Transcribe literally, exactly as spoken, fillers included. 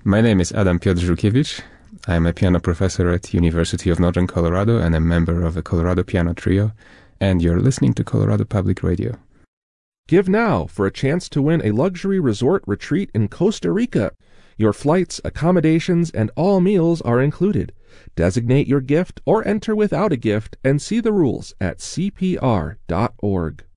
My name is Adam Piotr Żółkiewicz. I'm a piano professor at University of Northern Colorado and a member of the Colorado Piano Trio, and you're listening to Colorado Public Radio. Give now for a chance to win a luxury resort retreat in Costa Rica. Your flights, accommodations, and all meals are included. Designate your gift or enter without a gift and see the rules at c p r dot org.